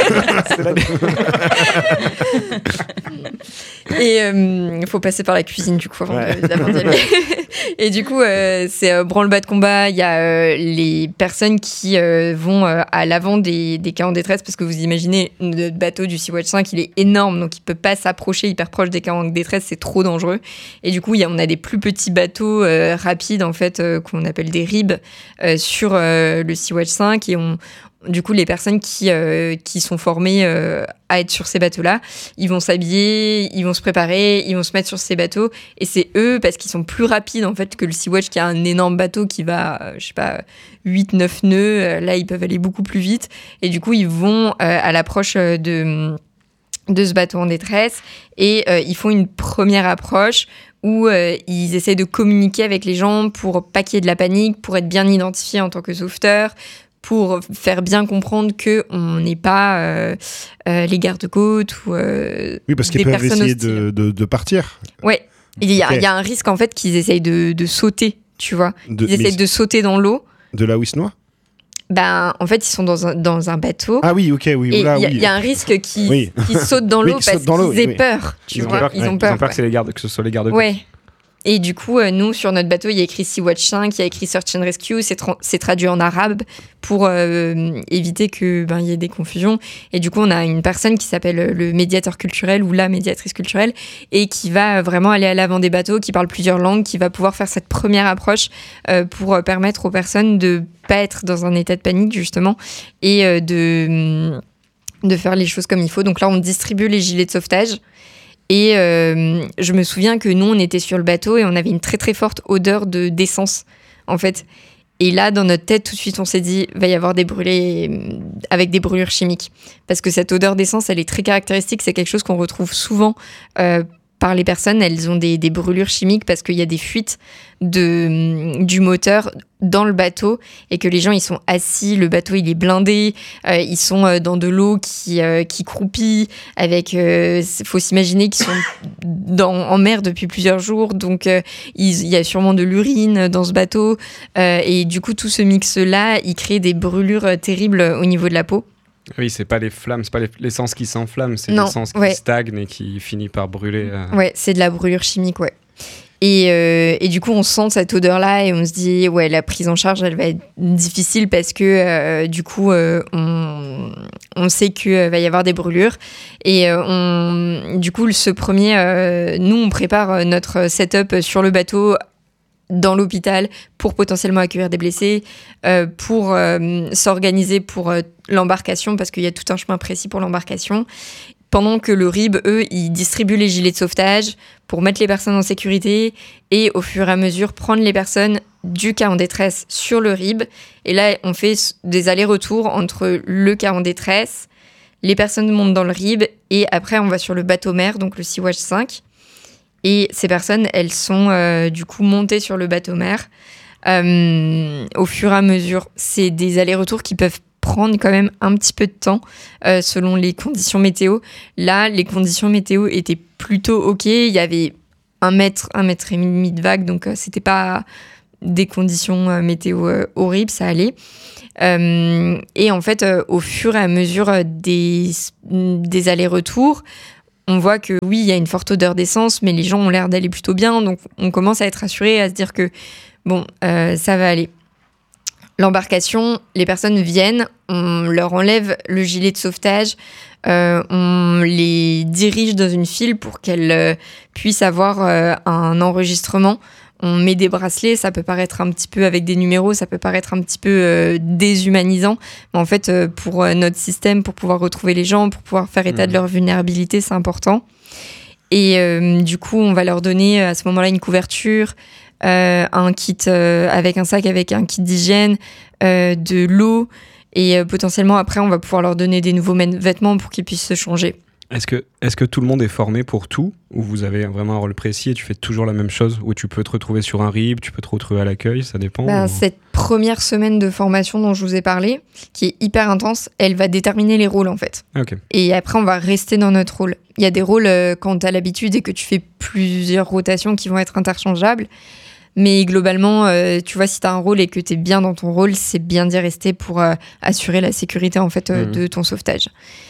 Et il euh, faut passer par la cuisine du coup avant Ouais. de- d'avant d'y aller. Et du coup, euh, c'est euh, branle-bas de combat. Il y a euh, les personnes qui euh, vont euh, à l'avant des, des cas en détresse parce que vous imaginez, le bateau du Sea-Watch cinq, il est énorme, donc il peut pas s'approcher hyper proche des cas en détresse, c'est trop dangereux. Et du coup, il y a, on a des plus petits bateaux euh, rapides en fait euh, qu'on appelle des ribs euh, sur euh, le Sea-Watch cinq et on du coup, les personnes qui, euh, qui sont formées euh, à être sur ces bateaux-là, ils vont s'habiller, ils vont se préparer, ils vont se mettre sur ces bateaux. Et c'est eux, parce qu'ils sont plus rapides en fait que le Sea-Watch, qui a un énorme bateau qui va, euh, je sais pas, huit neuf nœuds. Euh, là, ils peuvent aller beaucoup plus vite. Et du coup, ils vont euh, à l'approche de, de ce bateau en détresse et euh, ils font une première approche où euh, ils essayent de communiquer avec les gens pour pas qu'il y ait de la panique, pour être bien identifiés en tant que sauveteurs, pour faire bien comprendre qu'on n'est pas euh, euh, les gardes-côtes ou euh, Oui, parce qu'ils des peuvent personnes essayer hostiles. de, de, de partir. Ouais, il y, a- Ok. il y a un risque en fait qu'ils essayent de, de sauter, tu vois. De, Ils essayent mais- de sauter dans l'eau. de là où ils se noient. Ben, en fait, ils sont dans un, dans un bateau. Ah oui, ok, oui. et il y, oula, a- oui. il y a un risque qu'ils Oui. qu'ils sautent dans Oui, l'eau qu'ils parce sautent dans l'eau, qu'ils aient oui. peur, tu Ils ont vois. peur, Ils ouais, ont peur. que, ouais. c'est les gardes, que ce soit les gardes. Ouais. Et du coup, euh, nous, sur notre bateau, il y a écrit Sea-Watch cinq, il y a écrit Search and Rescue, c'est, tra- c'est traduit en arabe pour euh, éviter qu'il ben, y ait des confusions. Et du coup, on a une personne qui s'appelle le médiateur culturel ou la médiatrice culturelle et qui va vraiment aller à l'avant des bateaux, qui parle plusieurs langues, qui va pouvoir faire cette première approche euh, pour permettre aux personnes de pas être dans un état de panique, justement, et euh, de, de faire les choses comme il faut. Donc là, on distribue les gilets de sauvetage. Et euh, je me souviens que nous, on était sur le bateau et on avait une très très forte odeur de, d'essence, en fait. Et là, dans notre tête, tout de suite, on s'est dit, va y avoir des brûlés euh, avec des brûlures chimiques. Parce que cette odeur d'essence, elle est très caractéristique. C'est quelque chose qu'on retrouve souvent euh, par les personnes, elles ont des, des brûlures chimiques parce qu'il y a des fuites de, du moteur dans le bateau et que les gens ils sont assis, le bateau il est blindé, euh, ils sont euh, dans de l'eau qui, euh, qui croupit, avec, il euh, faut s'imaginer qu'ils sont dans, en mer depuis plusieurs jours, donc euh, il y a sûrement de l'urine dans ce bateau euh, et du coup tout ce mix-là, il crée des brûlures terribles au niveau de la peau. Oui, c'est pas les flammes, c'est pas les- l'essence qui s'enflamme, c'est Non, l'essence qui ouais. stagne et qui finit par brûler. euh. Ouais, c'est de la brûlure chimique, ouais. Et, euh, et du coup, on sent cette odeur-là et on se dit, ouais, la prise en charge, elle va être difficile parce que euh, du coup, euh, on, on sait qu'il euh, va y avoir des brûlures. Et euh, on, du coup, ce premier, euh, nous, on prépare notre setup sur le bateau dans l'hôpital pour potentiellement accueillir des blessés, euh, pour euh, s'organiser pour euh, l'embarcation parce qu'il y a tout un chemin précis pour l'embarcation. Pendant que le R I B, eux, ils distribuent les gilets de sauvetage pour mettre les personnes en sécurité et au fur et à mesure prendre les personnes du cas en détresse sur le R I B. Et là, on fait des allers-retours entre le cas en détresse, les personnes montent dans le R I B et après, on va sur le bateau-mer, donc le Sea-Watch cinq. Et ces personnes, elles sont euh, du coup montées sur le bateau-mer euh, au fur et à mesure. C'est des allers-retours qui peuvent prendre quand même un petit peu de temps euh, selon les conditions météo. Là, les conditions météo étaient plutôt OK. Il y avait un mètre, un mètre et demi de vague, donc euh, c'était pas des conditions euh, météo euh, horribles, ça allait. Euh, et en fait, euh, au fur et à mesure euh, des, des allers-retours, on voit que oui, il y a une forte odeur d'essence, mais les gens ont l'air d'aller plutôt bien, donc on commence à être rassurés, à se dire que bon, euh, ça va aller. L'embarcation, les personnes viennent, on leur enlève le gilet de sauvetage, euh, on les dirige dans une file pour qu'elles euh, puissent avoir euh, un enregistrement. On met des bracelets, ça peut paraître un petit peu avec des numéros, ça peut paraître un petit peu euh, déshumanisant, mais en fait, euh, pour euh, notre système, pour pouvoir retrouver les gens, pour pouvoir faire état mmh. de leur vulnérabilité, c'est important. Et euh, du coup, on va leur donner à ce moment-là une couverture, Euh, un kit euh, avec un sac avec un kit d'hygiène, euh, de l'eau et euh, potentiellement après on va pouvoir leur donner des nouveaux vêtements pour qu'ils puissent se changer. Est-ce que, est-ce que tout le monde est formé pour tout ou vous avez vraiment un rôle précis et tu fais toujours la même chose ou tu peux te retrouver sur un R I B, tu peux te retrouver à l'accueil, ça dépend ben, ou... Cette première semaine de formation dont je vous ai parlé, qui est hyper intense, elle va déterminer les rôles en fait. Okay. Et après on va rester dans notre rôle. Il y a des rôles euh, quand tu as l'habitude et que tu fais plusieurs rotations qui vont être interchangeables. Mais globalement, euh, tu vois, si tu as un rôle et que tu es bien dans ton rôle, c'est bien d'y rester pour euh, assurer la sécurité en fait, euh, mmh. de ton sauvetage.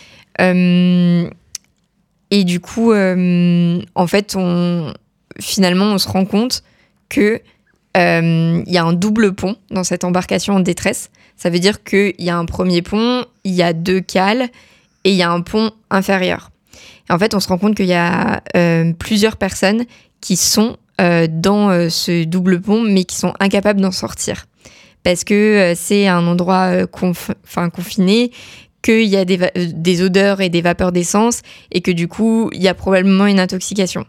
Euh, et du coup, euh, en fait, on, finalement, on se rend compte qu'il euh, y a un double pont dans cette embarcation en détresse. Ça veut dire qu'il y a un premier pont, il y a deux cales et il y a un pont inférieur. Et en fait, on se rend compte qu'il y a euh, plusieurs personnes qui sont Euh, dans euh, ce double pont, mais qui sont incapables d'en sortir. Parce que euh, c'est un endroit euh, conf- confiné, qu'il y a des, va- euh, des odeurs et des vapeurs d'essence, et que du coup, il y a probablement une intoxication.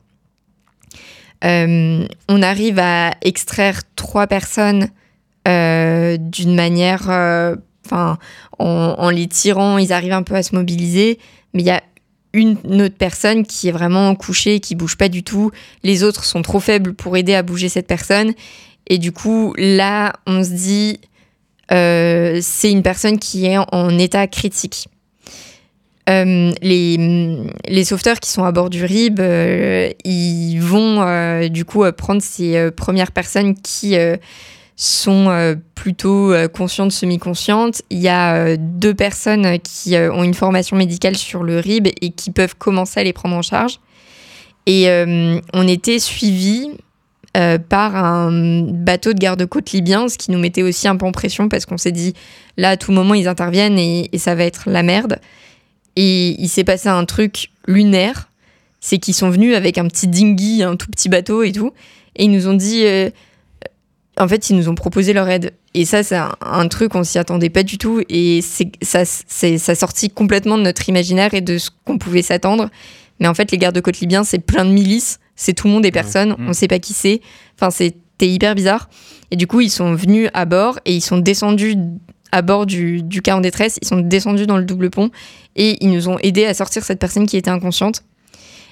Euh, on arrive à extraire trois personnes euh, d'une manière... Enfin, euh, en, en les tirant, ils arrivent un peu à se mobiliser, mais il y a une autre personne qui est vraiment couchée, qui bouge pas du tout. Les autres sont trop faibles pour aider à bouger cette personne. Et du coup, là, on se dit, euh, c'est une personne qui est en, en état critique. Euh, les, les sauveteurs qui sont à bord du R I B, euh, ils vont euh, du coup prendre ces euh, premières personnes qui euh, sont euh, plutôt euh, conscientes, semi-conscientes. Il y a euh, deux personnes qui euh, ont une formation médicale sur le R I B et qui peuvent commencer à les prendre en charge. Et euh, on était suivis euh, par un bateau de garde-côte libyen, ce qui nous mettait aussi un peu en pression parce qu'on s'est dit, là, à tout moment, ils interviennent et, et ça va être la merde. Et il s'est passé un truc lunaire, c'est qu'ils sont venus avec un petit dinghy, un tout petit bateau et tout, et ils nous ont dit... Euh, En fait, ils nous ont proposé leur aide. Et ça, c'est un, un truc, on s'y attendait pas du tout. Et c'est, ça, c'est, ça sortit complètement de notre imaginaire et de ce qu'on pouvait s'attendre. Mais en fait, les gardes-côtes libyens, c'est plein de milices. C'est tout le monde et personne. Mmh. On sait pas qui c'est. Enfin, c'était hyper bizarre. Et du coup, ils sont venus à bord et ils sont descendus à bord du, du cas en détresse. Ils sont descendus dans le double pont et ils nous ont aidés à sortir cette personne qui était inconsciente.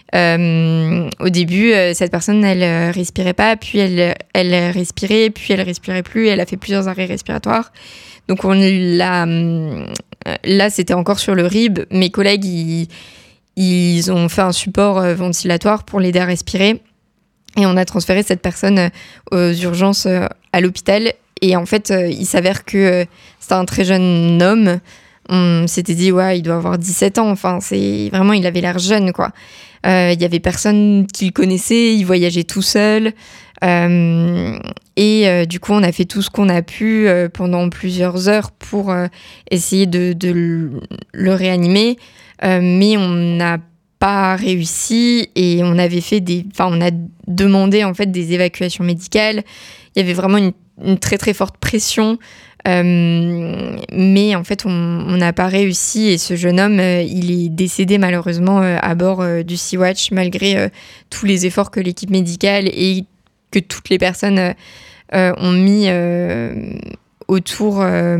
Euh, au début, euh, cette personne, elle euh, respirait pas, puis elle, elle respirait, puis elle respirait plus. Elle a fait plusieurs arrêts respiratoires. Donc on l'a, euh, là, c'était encore sur le R I B. Mes collègues, ils, ils ont fait un support euh, ventilatoire pour l'aider à respirer. Et on a transféré cette personne euh, aux urgences euh, à l'hôpital. Et en fait, euh, il s'avère que euh, c'était un très jeune homme. On s'était dit, ouais, il doit avoir dix-sept ans. Enfin, c'est vraiment, il avait l'air jeune, quoi. Euh, il y avait personne qui le connaissait. Il voyageait tout seul. Euh, et euh, du coup, on a fait tout ce qu'on a pu euh, pendant plusieurs heures pour euh, essayer de, de le, le réanimer. Euh, mais on n'a pas réussi et on avait fait des, enfin, on a demandé en fait des évacuations médicales. Il y avait vraiment une, une très très forte pression. Euh, mais en fait, on n'a pas réussi et ce jeune homme, euh, il est décédé malheureusement euh, à bord euh, du Sea-Watch malgré euh, tous les efforts que l'équipe médicale et que toutes les personnes euh, euh, ont mis euh, autour euh,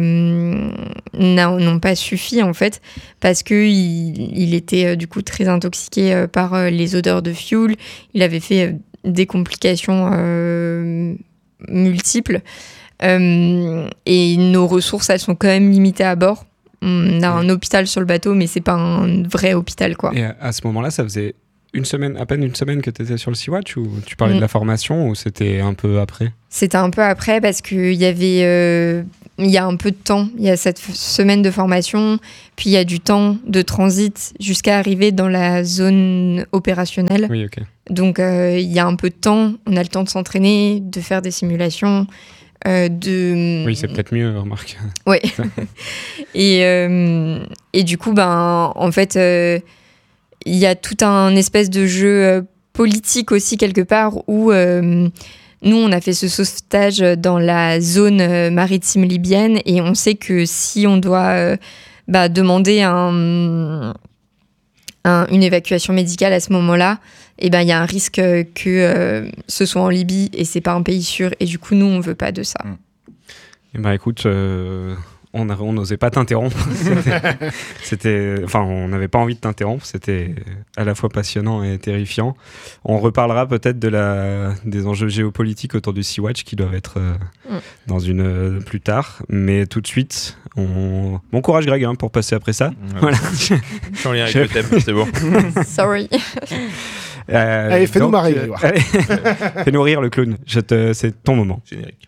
n'ont pas suffi en fait parce que il, il était euh, du coup très intoxiqué euh, par euh, les odeurs de fuel. Il avait fait euh, des complications euh, multiples. Euh, et nos ressources, elles sont quand même limitées à bord. On a un hôpital sur le bateau, mais c'est pas un vrai hôpital, quoi. Et à, à ce moment-là, ça faisait une semaine, à peine une semaine que tu étais sur le Sea-Watch, ou tu parlais mmh. de la formation, ou c'était un peu après ? C'était un peu après parce qu'il y avait, euh, il y a un peu de temps. Il y a cette semaine de formation, puis il y a du temps de transit jusqu'à arriver dans la zone opérationnelle. Oui, ok. Donc euh, il y a un peu de temps. On a le temps de s'entraîner, de faire des simulations. Euh, de... Oui, c'est peut-être mieux, remarque. Ouais. et, euh, et du coup, ben, en fait, il euh, y a tout un espèce de jeu euh, politique aussi, quelque part, où euh, nous, on a fait ce sauvetage dans la zone euh, maritime libyenne et on sait que si on doit euh, bah, demander un, un, une évacuation médicale à ce moment-là, et ben il y a un risque que euh, ce soit en Libye et c'est pas un pays sûr et du coup nous on veut pas de ça. Et ben écoute, euh, on a, on n'osait pas t'interrompre. c'était, c'était, enfin on n'avait pas envie de t'interrompre. C'était à la fois passionnant et terrifiant. On reparlera peut-être de la des enjeux géopolitiques autour du Sea-Watch qui doivent être euh, mm. dans une euh, plus tard. Mais tout de suite, on... bon courage Greg hein, pour passer après ça. Ouais. Voilà. Je suis en lien avec le thème, c'est bon. Sorry. Euh, allez, fais-nous marrer. Euh, allez, fais-nous rire le clown. Je te, c'est ton moment. Générique.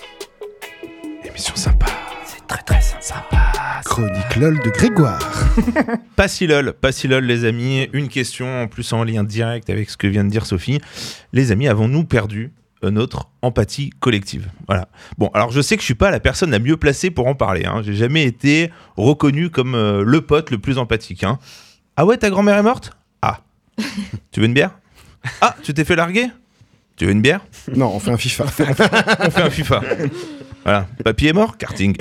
Émission sympa. C'est très très sympa. Chronique LOL de Grégoire. Pas si lol, pas si lol les amis. Une question en plus en lien direct avec ce que vient de dire Sophie. Les amis, avons-nous perdu notre empathie collective? Voilà. Bon, alors je sais que je suis pas la personne la mieux placée pour en parler. Hein. J'ai jamais été reconnu comme euh, le pote le plus empathique. Hein. Ah ouais, ta grand-mère est morte? Ah. Tu veux une bière? Ah, tu t'es fait larguer? Tu veux une bière? Non, on fait un FIFA. On fait un FIFA. Voilà. Papy est mort? Karting.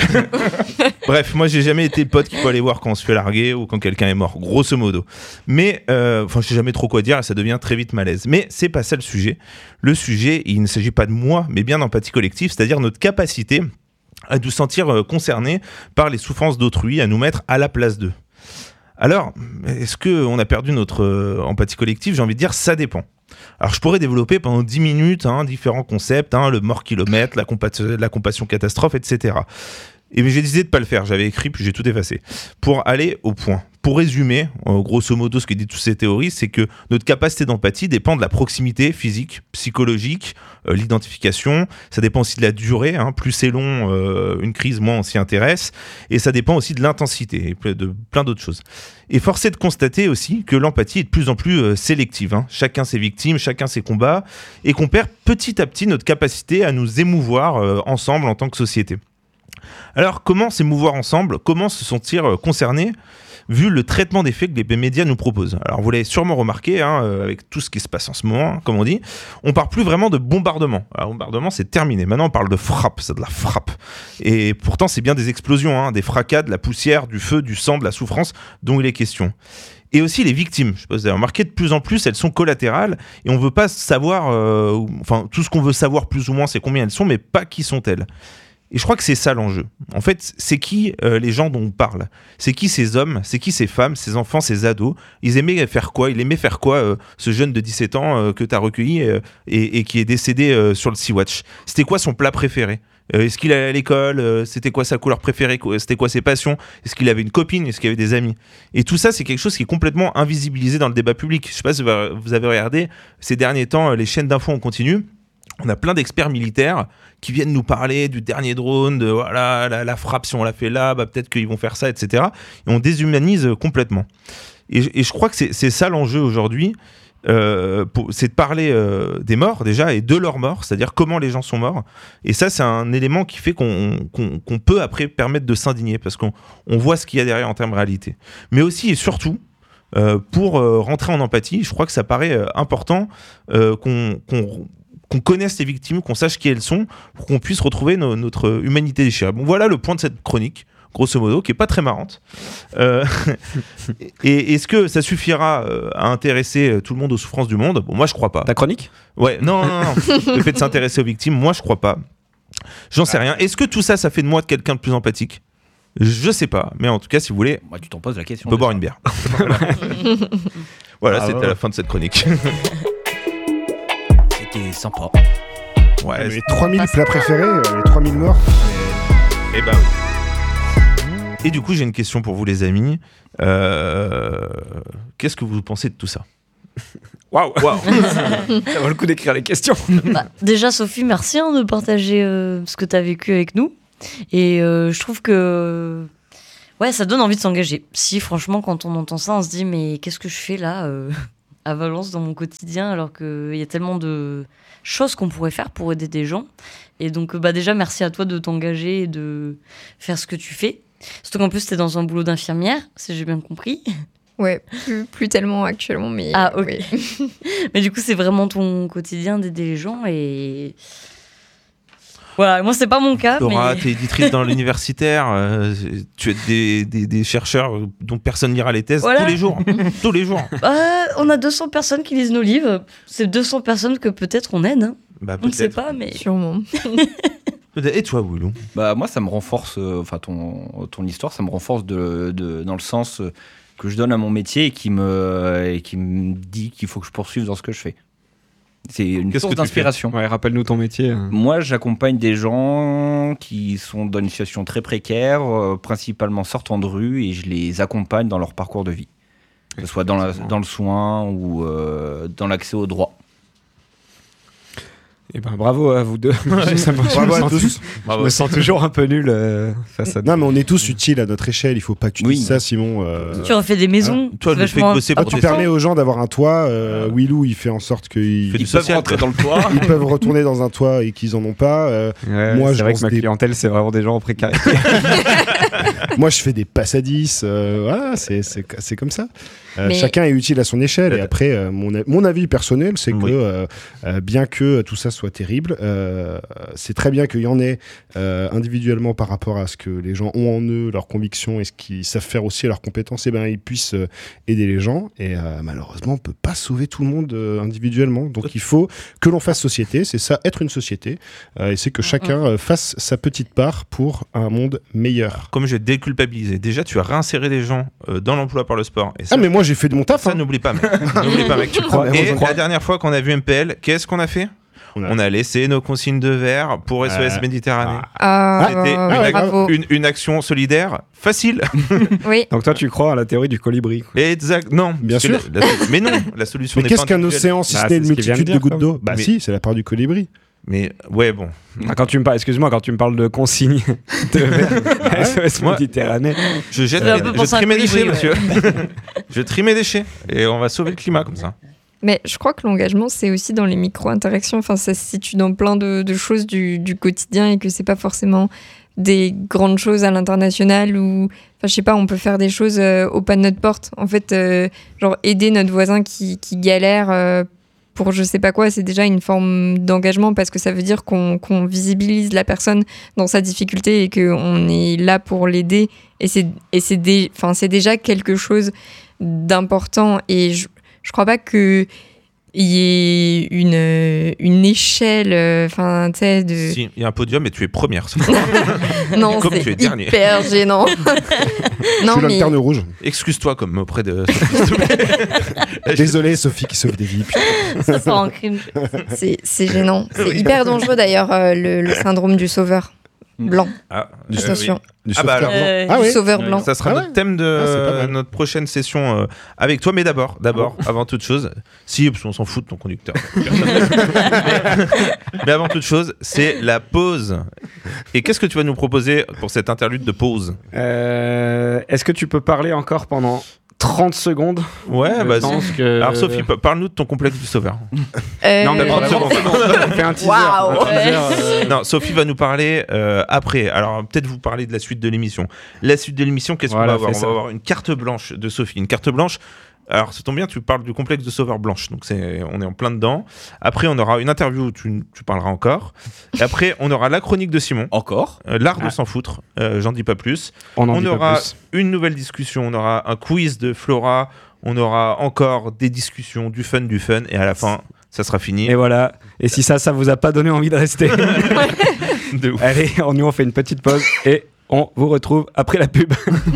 Bref, moi j'ai jamais été le pote qu'il faut aller voir quand on se fait larguer ou quand quelqu'un est mort, grosso modo. Mais, enfin, euh, je sais jamais trop quoi dire et ça devient très vite malaise. Mais c'est pas ça le sujet. Le sujet, il ne s'agit pas de moi, mais bien d'empathie collective, c'est-à-dire notre capacité à nous sentir euh, concernés par les souffrances d'autrui, à nous mettre à la place d'eux. Alors, est-ce qu'on a perdu notre euh, empathie collective? J'ai envie de dire, ça dépend. Alors, je pourrais développer pendant dix minutes hein, différents concepts, hein, le mort-kilomètre, la, compa- la compassion catastrophe, et cetera. Et j'ai décidé de ne pas le faire, j'avais écrit puis j'ai tout effacé. Pour aller au point. Pour résumer, euh, grosso modo, ce que disent toutes ces théories, c'est que notre capacité d'empathie dépend de la proximité physique, psychologique, euh, l'identification. Ça dépend aussi de la durée. Hein. Plus c'est long, euh, une crise, moins on s'y intéresse. Et ça dépend aussi de l'intensité et de plein d'autres choses. Et force est de constater aussi que l'empathie est de plus en plus euh, sélective. Hein. Chacun ses victimes, chacun ses combats. Et qu'on perd petit à petit notre capacité à nous émouvoir euh, ensemble en tant que société. Alors, comment s'émouvoir ensemble? Comment se sentir euh, concernés vu le traitement des faits que les médias nous proposent? Alors vous l'avez sûrement remarqué, hein, euh, avec tout ce qui se passe en ce moment, hein, comme on dit, on parle plus vraiment de bombardement. Alors bombardement c'est terminé, maintenant on parle de frappe, c'est de la frappe. Et pourtant c'est bien des explosions, hein, des fracas, de la poussière, du feu, du sang, de la souffrance dont il est question. Et aussi les victimes, je sais pas si vous avez remarqué, de plus en plus elles sont collatérales et on veut pas savoir, euh, enfin tout ce qu'on veut savoir plus ou moins c'est combien elles sont, mais pas qui sont-elles. Et je crois que c'est ça l'enjeu. En fait, c'est qui euh, les gens dont on parle ? C'est qui ces hommes ? C'est qui ces femmes, ces enfants, ces ados ? Ils aimaient faire quoi ? Il aimait faire quoi, euh, ce jeune de dix-sept ans euh, que tu as recueilli euh, et, et qui est décédé euh, sur le Sea-Watch ? C'était quoi son plat préféré ? euh, Est-ce qu'il allait à l'école ? euh, C'était quoi sa couleur préférée ? C'était quoi ses passions ? Est-ce qu'il avait une copine ? Est-ce qu'il avait des amis ? Et tout ça, c'est quelque chose qui est complètement invisibilisé dans le débat public. Je ne sais pas si vous avez regardé ces derniers temps les chaînes d'infos en continu. On a plein d'experts militaires qui viennent nous parler du dernier drone, de voilà, la, la frappe, si on l'a fait là, bah, peut-être qu'ils vont faire ça, et cetera. Et on déshumanise complètement. Et, et je crois que c'est, c'est ça l'enjeu aujourd'hui, euh, pour, c'est de parler euh, des morts déjà et de leurs morts, c'est-à-dire comment les gens sont morts. Et ça, c'est un élément qui fait qu'on, qu'on, qu'on peut après permettre de s'indigner, parce qu'on on voit ce qu'il y a derrière en termes de réalité. Mais aussi et surtout, euh, pour euh, rentrer en empathie, je crois que ça paraît euh, important euh, qu'on... qu'on qu'on connaisse les victimes, qu'on sache qui elles sont, pour qu'on puisse retrouver no- notre humanité déchirée. Bon, voilà le point de cette chronique, grosso modo, qui est pas très marrante. Euh, et est-ce que ça suffira euh, à intéresser tout le monde aux souffrances du monde ? Bon, moi, je crois pas. Ta chronique ? Ouais, non, non, non. Le fait de s'intéresser aux victimes, moi, je crois pas. J'en sais rien. Est-ce que tout ça, ça fait de moi de quelqu'un de plus empathique ? Je sais pas, mais en tout cas, si vous voulez, Moi, tu t'en poses la question. on peut boire une bière. Voilà, Ah c'était ouais. la fin de cette chronique. C'était sympa. Ouais, les trois mille plats préférés, euh, les trois mille morts. Eh ben oui. Et du coup, j'ai une question pour vous, les amis. Euh, Qu'est-ce que vous pensez de tout ça ? Waouh wow. Ça vaut le coup d'écrire les questions. Bah, déjà, Sophie, merci hein, de partager euh, ce que tu as vécu avec nous. Et euh, je trouve que ouais, ça donne envie de s'engager. Si, franchement, quand on entend ça, on se dit mais qu'est-ce que je fais là euh, à Valence dans mon quotidien, alors qu'il y a tellement de choses qu'on pourrait faire pour aider des gens. Et donc, bah, déjà, merci à toi de t'engager et de faire ce que tu fais. Surtout qu'en plus, tu es dans un boulot d'infirmière, si j'ai bien compris. Ouais, plus, plus tellement actuellement, mais... Ah, ok. ouais. Mais du coup, c'est vraiment ton quotidien d'aider les gens et... Voilà, moi, c'est pas mon cas, Laura, mais... t'es éditrice dans l'universitaire, euh, tu aides des, des, des chercheurs dont personne lira les thèses Voilà. tous les jours. tous les jours. Euh, on a deux cents personnes qui lisent nos livres. C'est deux cents personnes que peut-être on aide. Hein. Bah, On ne sait peut-être. pas, mais... Sûrement. Peut-être. Et toi, Woulou ? Bah, moi, ça me renforce, euh, enfin, ton, ton histoire, ça me renforce de, de, dans le sens euh, que je donne à mon métier et qui me, et qui me dit qu'il faut que je poursuive dans ce que je fais. C'est une Qu'est-ce source que tu d'inspiration. Ouais, rappelle-nous ton métier. euh. Moi, j'accompagne des gens qui sont dans une situation très précaire, euh, principalement sortant de rue, et je les accompagne dans leur parcours de vie. Que ce soit dans, la, dans le soin ou euh, dans l'accès aux droits. Eh ben, bravo à vous deux. Ça me- je, Bravo me à sens, tous. je me sens toujours un peu nul euh, face à Non, mais on est tous utiles à notre échelle. Il faut pas que tu Oui. dises ça, Simon. euh, Tu refais des maisons. Toi, c'est le fait vachement de bosser Ah, pour tu des permets aux gens d'avoir un toit. Euh, Willou, il fait en sorte Fait qu'ils du Ils peuvent social, rentrer quoi. dans le toit. ils peuvent retourner dans un toit et qu'ils en ont pas. Euh, Ouais, Moi, c'est je vrai lance que ma des- clientèle, c'est vraiment des gens en précarité. moi, je fais des passes à dix. euh, voilà, c'est, c'est, c'est comme ça. Euh, Mais- Chacun est utile à son échelle. Et Euh, après, euh, mon, a- mon avis personnel, c'est que Oui. euh, euh, bien que tout ça soit terrible, euh, c'est très bien qu'il y en ait euh, individuellement par rapport à ce que les gens ont en eux, leurs convictions et ce qu'ils savent faire aussi, leurs compétences, et ben ils puissent euh, aider les gens. Et euh, malheureusement, on peut pas sauver tout le monde euh, individuellement. Donc il faut que l'on fasse société. C'est ça, être une société. Euh, et c'est que chacun euh, fasse sa petite part pour un monde meilleur. Comme je vais te déculpabiliser. Déjà, tu as réinséré des gens euh, dans l'emploi par le sport. Et ça, Ah mais moi j'ai fait de mon taf. ça hein. n'oublie pas, mec. N'oublie pas, mec. Tu crois crois. Et je crois. la dernière fois qu'on a vu M P L, qu'est-ce qu'on a fait ? On a- On a laissé nos consignes de verre pour S O S Euh, Méditerranée. Ah, C'était euh, une, ac- bravo. une- une action solidaire facile. Oui. Donc toi, tu crois à la théorie du colibri. quoi. Exact. Non. Bien parce que sûr. la- la- mais non, la solution Mais n'est qu'est-ce pas qu'un intellectuelle. océan si Bah, ce c'est n'est une ce qu'il vient de multitude de dire, gouttes d'eau Bah Mais- si, c'est la part du colibri. Mais ouais, bon. Ah, quand tu me parles, excuse-moi, quand tu me parles de consignes de verre, S O S Moi- Méditerranée, Je jette, Ça fait un mes- peu je penser à un trie mes colibri, déchets, ouais. monsieur. Je trie mes déchets et on va sauver le climat comme ça. Mais je crois que l'engagement, c'est aussi dans les micro-interactions. Enfin, ça se situe dans plein de, de choses du, du quotidien et que c'est pas forcément des grandes choses à l'international ou... Enfin, je sais pas, on peut faire des choses euh, au pas de notre porte. En fait, euh, genre aider notre voisin qui, qui galère euh, pour je sais pas quoi, c'est déjà une forme d'engagement parce que ça veut dire qu'on qu'on visibilise la personne dans sa difficulté et qu'on est là pour l'aider. Et c'est et c'est dé- enfin, c'est déjà quelque chose d'important. Et je, je crois pas que il y ait une, une échelle, enfin, tu sais, de... Si, il y a un podium et tu es première. Non, Comme c'est tu es dernier. hyper gênant. Je Non, suis mais lanterne rouge. Excuse-toi comme auprès de Sophie, s'il te plaît. Désolé, Sophie qui sauve des vies. Ça sent en crime. c'est c'est gênant. C'est hyper dangereux, d'ailleurs, euh, le, le syndrome du sauveur blanc. Ah, Du euh, Attention. Du Ah bah sauveteur alors. blanc. Euh, Ah Du oui. sauveur Ouais. blanc. Ça sera Ah notre ouais thème de Ah, c'est pas mal. notre prochaine session euh, avec toi, mais d'abord, d'abord, avant toute chose, si parce qu'on s'en fout de ton conducteur. mais, mais avant toute chose, c'est la pause. Et qu'est-ce que tu vas nous proposer pour cette interlude de pause? Euh, Est-ce que tu peux parler encore pendant trente secondes? Ouais, Je bah pense si. que- Alors Sophie, pa- parle-nous de ton complexe du sauveur. Euh, Non, mais trente trente secondes. secondes. On fait un teaser. Waouh. Un teaser, euh, Non, Sophie va nous parler euh, après. Alors peut-être vous parler de la suite de l'émission. La suite de l'émission, qu'est-ce Voilà, qu'on va avoir? fais On ça. va avoir une carte blanche de Sophie, une carte blanche. Alors, ça tombe bien, tu parles du complexe de sauveur blanche, donc c'est, on est en plein dedans. Après, on aura une interview où tu, tu parleras encore. Et après, on aura la chronique de Simon, Encore euh, l'art de Ah. s'en foutre. Euh, j'en dis pas plus. On en On dit pas aura plus. une nouvelle discussion, on aura un quiz de Flora, on aura encore des discussions, du fun, du fun, et à la fin, ça sera fini. Et voilà. Et si ça, ça vous a pas donné envie de rester, De ouf. allez, on, nous on fait une petite pause et on vous retrouve après la pub.